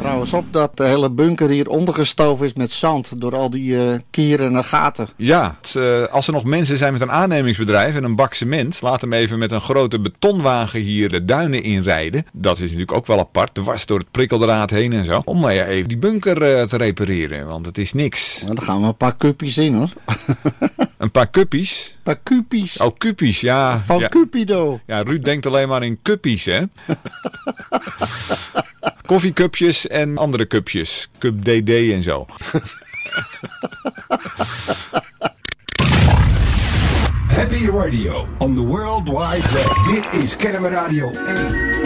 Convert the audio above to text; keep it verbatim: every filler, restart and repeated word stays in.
trouwens op dat de hele bunker hier ondergestoven is met zand door al die uh, kieren en gaten. Ja, het, uh, als er nog mensen zijn met een aannemingsbedrijf en een bak cement, laat hem even met een grote betonwagen hier de duinen inrijden. Dat is natuurlijk ook wel apart, dwars door het prikkeldraad heen en zo. Om maar ja, even die bunker uh, te repareren, want het is niks. Nou, dan gaan we een paar cuppies in, hoor. Een paar cuppies? Een paar cuppies. Oh, cuppies, ja. Van ja. Cupido. Ja, Ruud denkt alleen maar in cuppies, hè. Koffiecupjes en andere cupjes. Cup D D en zo. Happy Radio on the World Wide Web. Dit is Kennemer Radio één.